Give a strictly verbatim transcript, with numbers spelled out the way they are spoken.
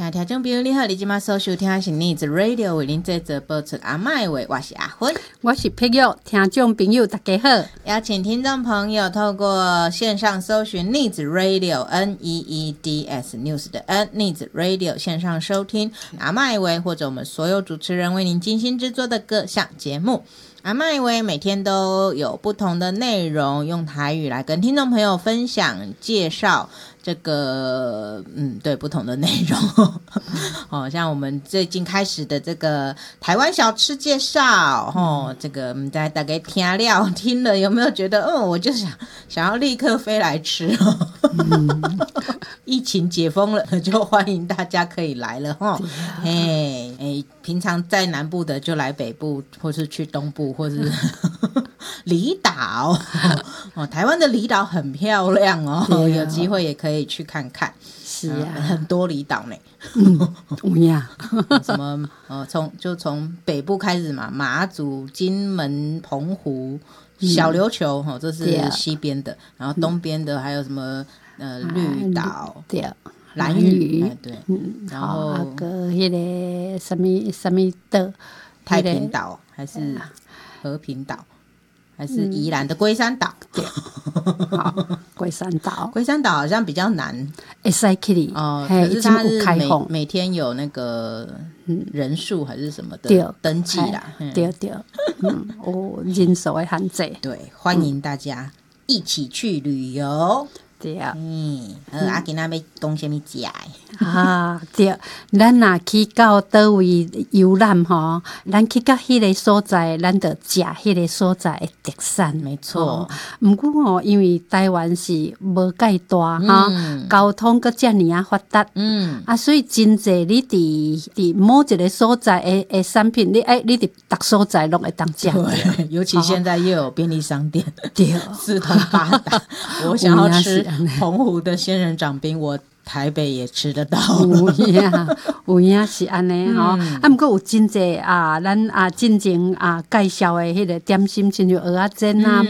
听听众朋友你好，你今麦所收听的是 Needs Radio 为您制作播出阿麦话，我是阿芬， 我是佩玉。听众朋友大家好， 邀请听众朋友透过线上搜寻 Needs Radio N E E D S News 的 N Needs Radio 线上收听阿麦话，或者我们所有主持人为您精心制作的各项节目。阿麦话每天都有不同的内容，用台语来跟听众朋友分享介绍这个嗯，对不同的内容哦，像我们最近开始的这个台湾小吃介绍哦，这个我们在大概听了听了有没有觉得嗯，我就想想要立刻飞来吃哦、嗯、疫情解封了就欢迎大家可以来了哦，嘿哎，平常在南部的就来北部，或是去东部，或是离岛哦，台湾的离岛很漂亮哦，哦有机会也可以去看看。 是啊， 嗯、很多离岛呢。 嗯，有呀， 什么呃，从就从北部开始嘛，马祖、金门、澎湖、小琉球，哈、嗯哦，这是西边的，然后东边的还有什么呃绿岛、 嗯、对。 兰屿、哎、对、 嗯， 然后那个迄个什么什么岛， 太平岛还是和平岛？还是宜兰的龟山岛、 嗯、好，龟山岛， 龟山岛好像比较难， 会使去哩哦，可是它是每开放， 每天有那个人数还是什么的登记啦， 对对，嗯，有人数的限制， 对，欢迎大家一起去旅游。 对啊， 嗯，好，啊，今仔要讲什么食的？ 啊，对，咱若去到倒位游览吼，咱去到迄个所在，咱就食迄个所在的特产， 没错。 毋过吼，因为台湾是无介大哈、嗯，交通佮遮尔啊发达，嗯，啊，所以真济你伫伫某一个所在的的产品，你哎，你伫逐所在拢会当食。 对，尤其现在又有便利商店，对，四通八达。我想要吃澎湖的仙人掌冰，我台北也吃得到。 有影，有影是安尼吼。啊，毋过有真济啊，咱啊进前啊介绍的迄个点心，亲像蚵仔煎啊。